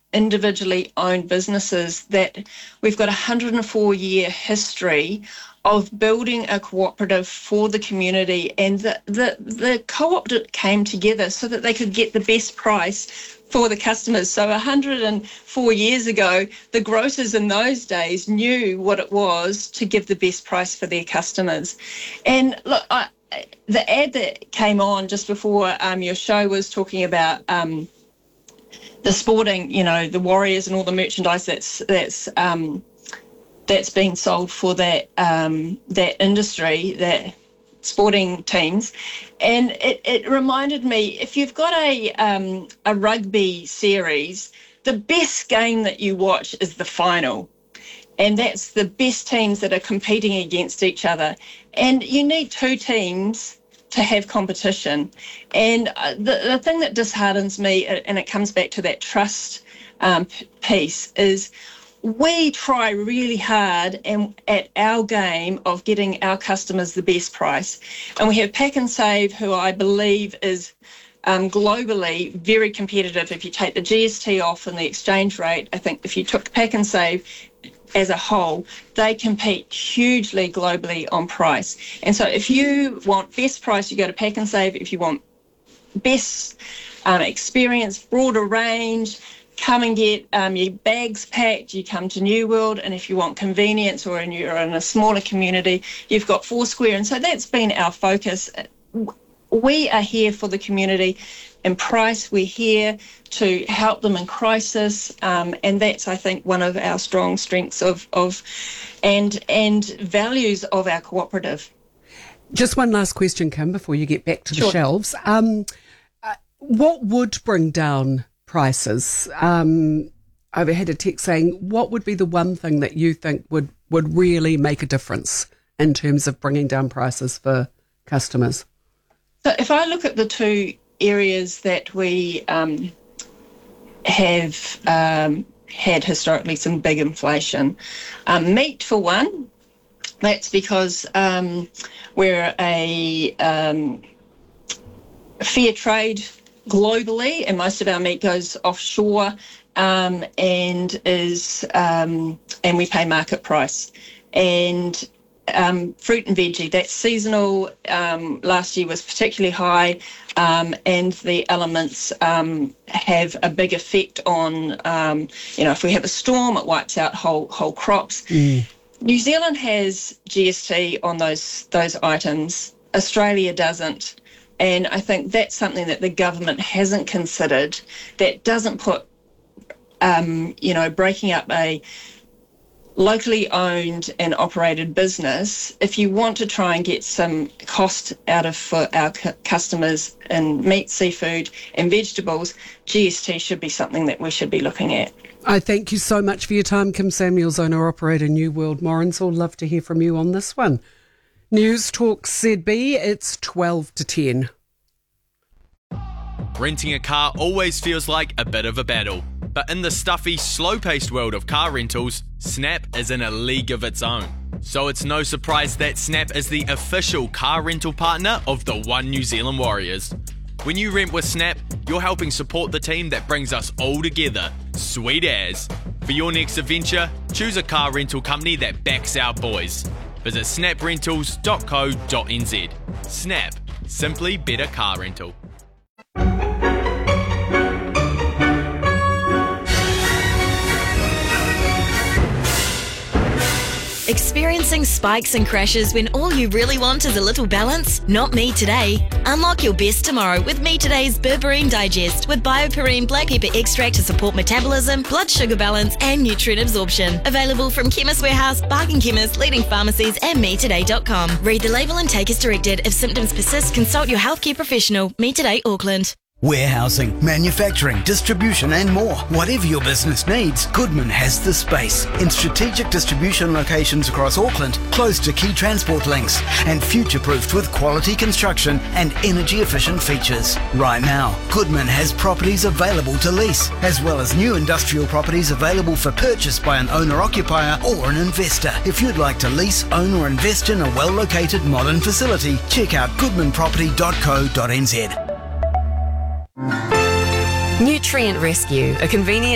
individually owned businesses that we've got a 104-year history of building a cooperative for the community, and the co-op came together so that they could get the best price for the customers. So 104 years ago, the grocers in those days knew what it was to give the best price for their customers. And look, the ad that came on just before your show was talking about the sporting, the Warriors and all the merchandise that's been sold for that industry, that sporting teams. And it reminded me, if you've got a rugby series, the best game that you watch is the final. And that's the best teams that are competing against each other. And you need two teams to have competition. And the thing that disheartens me, and it comes back to that trust piece, is we try really hard at our game of getting our customers the best price. And we have Pak'nSave, who I believe is globally very competitive. If you take the GST off and the exchange rate, I think if you took Pak'nSave as a whole, they compete hugely globally on price. And so if you want best price, you go to Pak'nSave. If you want best experience, broader range, come and get your bags packed, you come to New World. And if you want convenience or you're in a smaller community, you've got Foursquare. And so that's been our focus. We are here for the community in price. We're here to help them in crisis. And that's, I think, one of our strong strengths and values of our cooperative. Just one last question, Kim, before you get back to the shelves. What would bring down prices? I've had a text saying, what would be the one thing that you think would really make a difference in terms of bringing down prices for customers? So if I look at the two areas that we have had historically some big inflation, meat for one, that's because we're a fair trade globally, and most of our meat goes offshore, and we pay market price. And fruit and veggie, that's seasonal. Last year was particularly high, and the elements have a big effect on, if we have a storm, it wipes out whole crops. New Zealand has GST on those items. Australia doesn't. And I think that's something that the government hasn't considered, that doesn't put, breaking up a locally owned and operated business. If you want to try and get some cost out of for our customers in meat, seafood and vegetables, GST should be something that we should be looking at. I thank you so much for your time, Kim Samuels, owner-operator, New World Morrinsall. Love to hear from you on this one. News Talk ZB, it's 12 to 10. Renting a car always feels like a bit of a battle. But in the stuffy, slow-paced world of car rentals, Snap is in a league of its own. So it's no surprise that Snap is the official car rental partner of the One New Zealand Warriors. When you rent with Snap, you're helping support the team that brings us all together. Sweet as. For your next adventure, choose a car rental company that backs our boys. Visit snaprentals.co.nz. Snap. Simply better car rental. Experiencing spikes and crashes when all you really want is a little balance? Not me today. Unlock your best tomorrow with Me Today's Berberine Digest with BioPerine black pepper extract to support metabolism, blood sugar balance and nutrient absorption. Available from Chemist Warehouse, Bargain Chemist, leading pharmacies and metoday.com. Read the label and take as directed. If symptoms persist, consult your healthcare professional. Me Today Auckland. Warehousing, manufacturing, distribution and more. Whatever your business needs, Goodman has the space. In strategic distribution locations across Auckland, close to key transport links, and future-proofed with quality construction and energy-efficient features. Right now, Goodman has properties available to lease, as well as new industrial properties available for purchase by an owner-occupier or an investor. If you'd like to lease, own or invest in a well-located modern facility, check out goodmanproperty.co.nz. Nutrient Rescue, a convenient